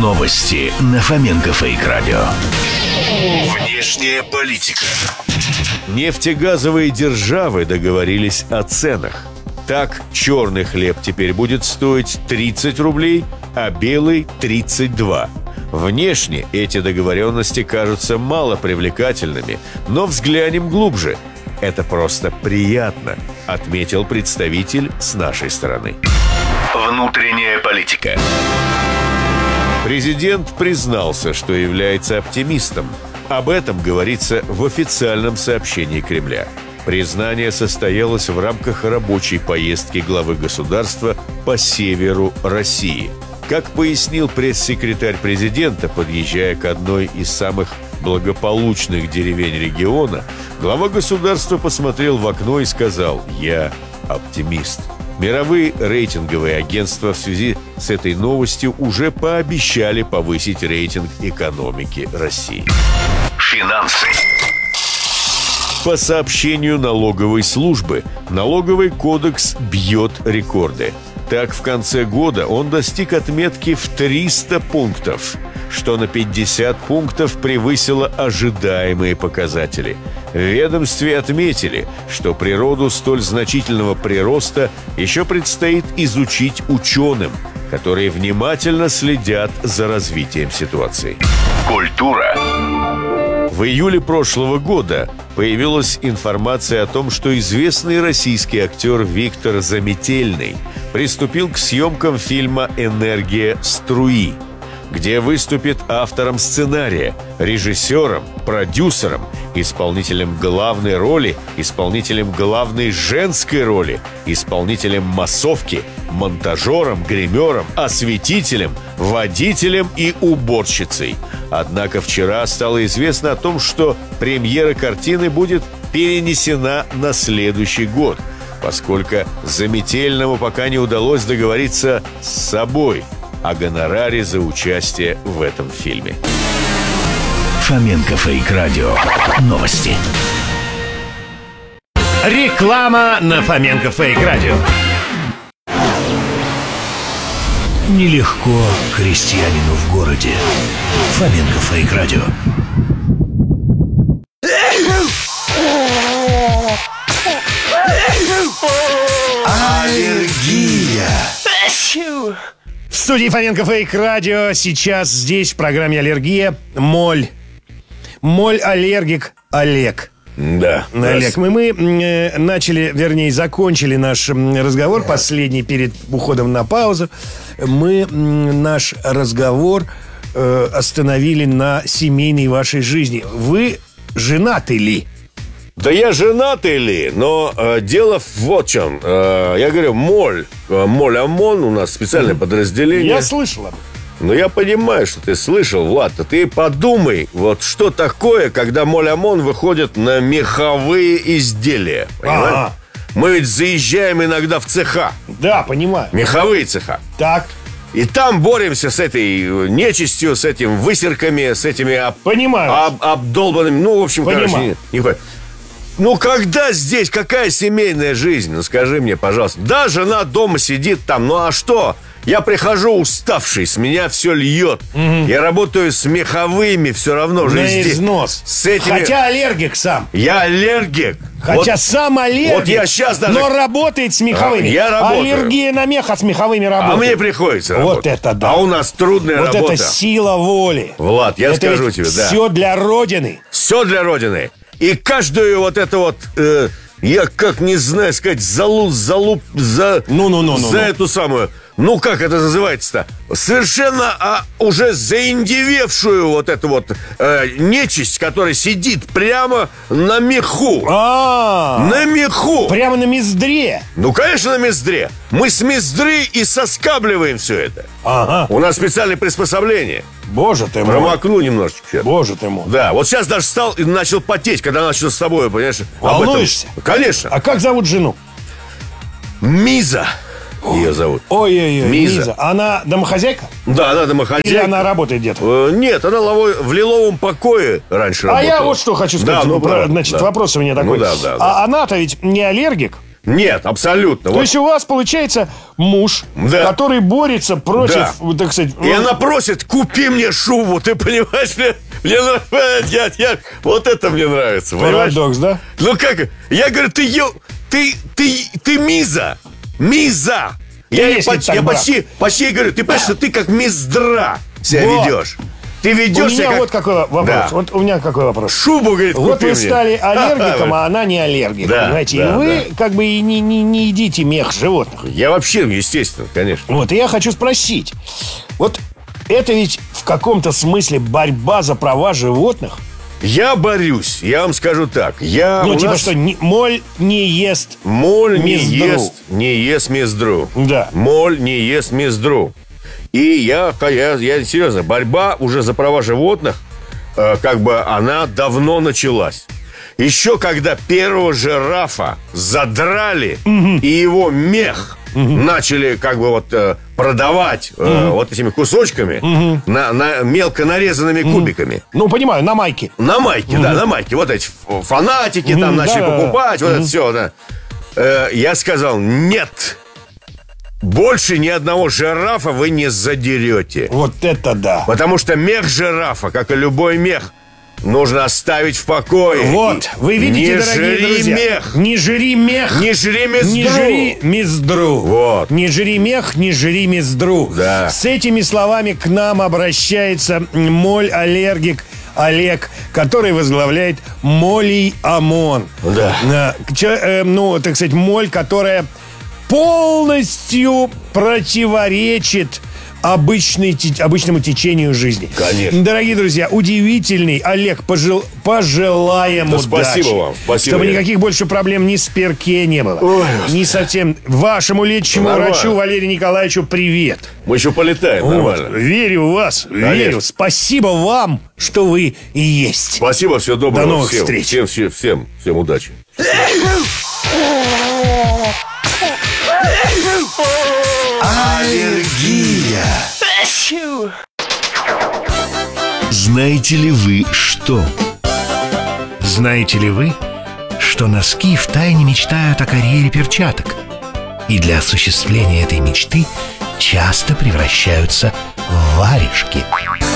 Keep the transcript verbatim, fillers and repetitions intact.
Новости на Фоменко Фейк Радио. Внешняя политика. Нефтегазовые державы договорились о ценах. Так, черный хлеб теперь будет стоить тридцать рублей, а белый – тридцать два. Внешне эти договоренности кажутся мало привлекательными, но взглянем глубже. Это просто приятно, отметил представитель с нашей стороны. Внутренняя политика. Президент признался, что является оптимистом. Об этом говорится в официальном сообщении Кремля. Признание состоялось в рамках рабочей поездки главы государства по северу России. Как пояснил пресс-секретарь президента, подъезжая к одной из самых благополучных деревень региона, глава государства посмотрел в окно и сказал: «Я оптимист». Мировые рейтинговые агентства в связи с этой новостью уже пообещали повысить рейтинг экономики России. Финансы. По сообщению налоговой службы, налоговый кодекс бьет рекорды. Так, в конце года он достиг отметки в триста пунктов, что на пятьдесят пунктов превысило ожидаемые показатели. В ведомстве отметили, что природу столь значительного прироста еще предстоит изучить ученым, которые внимательно следят за развитием ситуации. Культура. В июле прошлого года появилась информация о том, что известный российский актер Виктор Заметельный приступил к съемкам фильма «Энергия струи», где выступит автором сценария, режиссером, продюсером, исполнителем главной роли, исполнителем главной женской роли, исполнителем массовки, монтажером, гримером, осветителем, водителем и уборщицей. Однако вчера стало известно о том, что премьера картины будет перенесена на следующий год, поскольку Заметельному пока не удалось договориться с собой о гонораре за участие в этом фильме. Фоменко Фейк Радио. Новости. Реклама на Фоменко Фейк Радио. Нелегко крестьянину в городе. Фоменко Фейк Радио. Аллергия. В студии Фоменко Фейк Радио. Сейчас здесь в программе «Аллергия» Моль. Моль-аллергик Олег. Да. Олег, мы, мы э, начали, вернее, закончили наш разговор, последний перед уходом на паузу. Мы м, наш разговор э, остановили на семейной вашей жизни. Вы женаты ли? Да я женатый ли, но э, дело вот в чем. Э, я говорю, моль, э, моль ОМОН, у нас специальное подразделение. Я слышал об этом. Ну, я понимаю, что ты слышал, Влад, а ты подумай, вот что такое, когда моль ОМОН выходит на меховые изделия, понимаешь? Ага. Мы ведь заезжаем иногда в цеха. Да, понимаю. Меховые цеха. Так. И там боремся с этой нечистью, с этим высерками, с этими об... Понимаю. об- обдолбанными. Ну, в общем, Понимаю. короче, не, не хватит. Ну, когда здесь, какая семейная жизнь? Ну, скажи мне, пожалуйста. Да, жена дома сидит там, ну а что? Я прихожу уставший, с меня все льет. Угу. Я работаю с меховыми, все равно же На здесь. износ. С этими... Хотя аллергик сам. Я аллергик. Хотя вот, сам аллергик, вот я сейчас даже... но работает с меховыми. А, я работаю. Аллергия на меха с меховыми работает. А мне приходится Вот работать. это да. А у нас трудная вот работа. Вот это сила воли. Влад, я это скажу тебе, да. Все для Родины. Все для Родины. И каждую вот это вот... Э, я как не знаю сказать, залу, залуп, за... Ну, ну, ну, ну, за ну. эту самую... Ну, как это называется-то? Совершенно а, уже заиндевевшую вот эту вот э, нечисть, которая сидит прямо на меху. А, На меху. прямо на мездре. Ну, конечно, на мездре. Мы с мездры и соскабливаем все это. Ага. У нас специальное приспособление. Боже ты мой. Промокну немножечко сейчас. Боже ты мой. Да, вот сейчас даже встал и начал потеть, когда начал с тобой, понимаешь? Волнуешься? Об этом. Конечно. А как зовут жену? Миза ее зовут. Ой-ой-ой, Миза. Миза. Она домохозяйка? Да, она домохозяйка. Или она работает где-то? Э, Нет, она ловой- в лиловом покое раньше А работала. я вот что хочу сказать. Да, ну, Про- правда, Значит, да. вопрос у меня такой. Ну, да, да, да. А она-то ведь не аллергик? Нет, абсолютно. То Вот. есть у вас получается муж, Да. который борется против, Да. вот, так сказать... И она просит, купи мне шубу, ты понимаешь? Мне, мне нравится, я, я- вот это мне нравится, понимаешь? Парадокс, да? Ну как? Я говорю, ты ё, ты, ты, ты миза, миза. Я, ей Если почти, так, я брат. почти, почти ей говорю, ты понимаешь, что ты как миздра себя Вот. ведешь. Ты У ведешь себя меня как... вот какой вопрос. Да. Вот у меня какой вопрос. Шубу, говорит, Вот купи вы мне. стали аллергиком, а она не аллергик. Да, Понимаете? да, и вы как бы и не, не, не едите мех животных. Я вообще, естественно, конечно. Вот, и я хочу спросить. Вот это ведь в каком-то смысле борьба за права животных? Я борюсь, я вам скажу так. Я Ну, у типа нас- что, не- моль не ест. Моль не Миздру. ест, не ест миздру. Да. Моль не ест миздру. И я, я, я серьезно, борьба уже за права животных, э, как бы она давно началась. Еще когда первого жирафа задрали, и его мех начали как бы вот э, продавать э, вот этими кусочками, на, на мелко нарезанными кубиками. Ну, понимаю, на майке. На майке, да, на майке. Вот эти ф- фанатики там Мгм, начали да-да-да. покупать, вот это все, да. Э, я сказал, нет, больше ни одного жирафа вы не задерете. Вот это да. Потому что мех жирафа, как и любой мех, нужно оставить в покое. Вот, И вы видите, не дорогие жри друзья. мех. Не жри мех. Не жри миздру. Не жри миздру. Вот. Не жри мех, не жри миздру. Да. С этими словами к нам обращается моль-аллергик Олег, который возглавляет Молий ОМОН. Да. Да. Че- э, ну, так сказать, моль, которая полностью противоречит обычной, те- обычному течению жизни. Конечно. Дорогие друзья, удивительный Олег, пожел, пожелаем Да, удачи. спасибо вам, спасибо, Чтобы Олег. никаких больше проблем ни с перке не было. Ой, Господи. ни совсем. Вашему лечащему Нормально. врачу Валерию Николаевичу привет. Мы еще полетаем, Вот. нормально. Верю в вас, верю. Спасибо вам, что вы и есть. Спасибо, всего доброго. До новых всем, встреч. Всем, всем, всем, всем удачи. Аллергия. Знаете ли вы что? Знаете ли вы, что носки втайне мечтают о карьере перчаток? И для осуществления этой мечты часто превращаются в варежки.